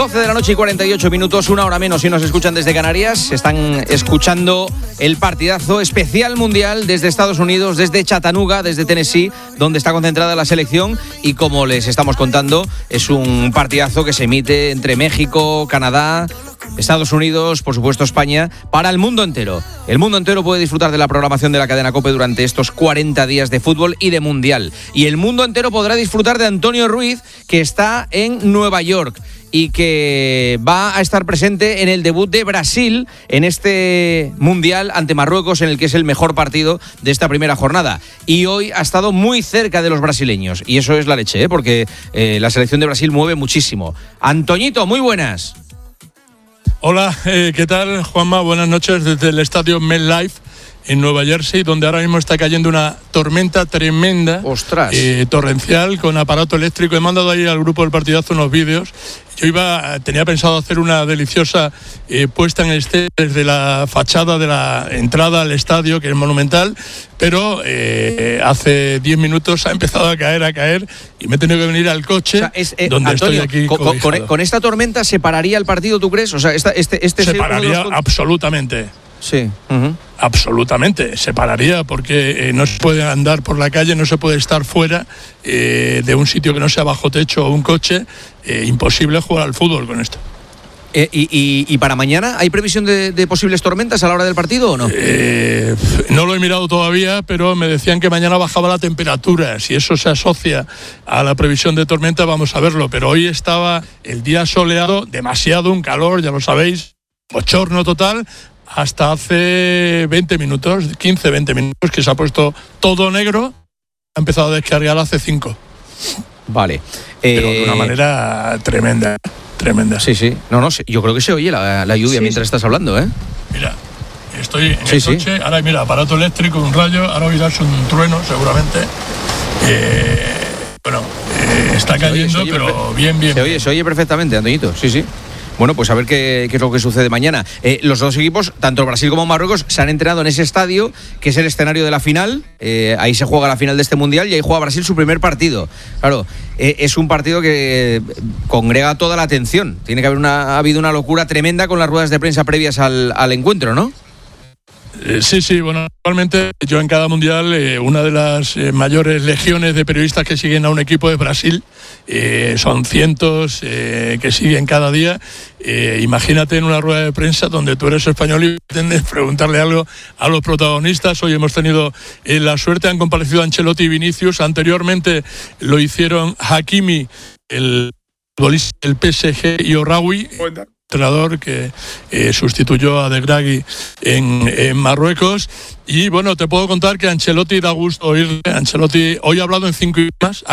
12 de la noche y 48 minutos, una hora menos si nos escuchan desde Canarias. Están escuchando el partidazo especial mundial desde Estados Unidos, desde Chattanooga, desde Tennessee, donde está concentrada la selección. Y como les estamos contando, es un partidazo que se emite entre México, Canadá, Estados Unidos, por supuesto España, para el mundo entero. El mundo entero puede disfrutar de la programación de la cadena COPE durante estos 40 días de fútbol y de mundial. Y el mundo entero podrá disfrutar de Antonio Ruiz, que está en Nueva York y que va a estar presente en el debut de Brasil en este Mundial ante Marruecos, en el que es el mejor partido de esta primera jornada. Y hoy ha estado muy cerca de los brasileños, y eso es la leche, porque la selección de Brasil mueve muchísimo. Antoñito, muy buenas. Hola, ¿qué tal, Juanma? Buenas noches desde el estadio MetLife en Nueva Jersey, donde ahora mismo está cayendo una tormenta tremenda. ¡Ostras! Torrencial, con aparato eléctrico. He mandado ahí al grupo del partidazo unos vídeos. Yo tenía pensado hacer una deliciosa puesta en escena desde la fachada de la entrada al estadio, que es monumental, pero hace 10 minutos ha empezado a caer y me he tenido que venir al coche, o sea, donde Antonio, estoy aquí con esta tormenta ¿se pararía el partido, tú crees? O sea, se pararía absolutamente. Sí. Absolutamente, se pararía, porque no se puede andar por la calle, no se puede estar fuera de un sitio que no sea bajo techo o un coche. Imposible jugar al fútbol con esto. ¿Y para mañana hay previsión de posibles tormentas a la hora del partido o no? No lo he mirado todavía, pero me decían que mañana bajaba la temperatura. Si eso se asocia a la previsión de tormenta, vamos a verlo. Pero hoy estaba el día soleado, demasiado, un calor, ya lo sabéis, bochorno total, hasta hace 20 minutos, 15-20 minutos, que se ha puesto todo negro. Ha empezado a descargar hace 5. Vale. Pero de una manera tremenda. Sí. No, yo creo que se oye la lluvia mientras estás hablando, ¿eh? Mira, estoy en el coche, ahora mira, aparato eléctrico, un rayo, ahora oirás un trueno seguramente. Está cayendo, pero bien. Se oye perfectamente, Antoñito, sí. Bueno, pues a ver qué es lo que sucede mañana. Los dos equipos, tanto Brasil como Marruecos, se han entrenado en ese estadio, que es el escenario de la final. Ahí se juega la final de este Mundial y ahí juega Brasil su primer partido. Claro, es un partido que congrega toda la atención. Tiene que ha habido una locura tremenda con las ruedas de prensa previas al encuentro, ¿no? Sí, bueno, actualmente yo en cada mundial, una de las mayores legiones de periodistas que siguen a un equipo es Brasil. Son cientos que siguen cada día. Imagínate en una rueda de prensa donde tú eres español y pretendes preguntarle algo a los protagonistas. Hoy hemos tenido la suerte, han comparecido Ancelotti y Vinicius. Anteriormente lo hicieron Hakimi, el futbolista del PSG, y Orraoui, entrenador que sustituyó a De Gragui en Marruecos. Y bueno, te puedo contar que Ancelotti da gusto oírle. Ancelotti hoy ha hablado en 5 idiomas.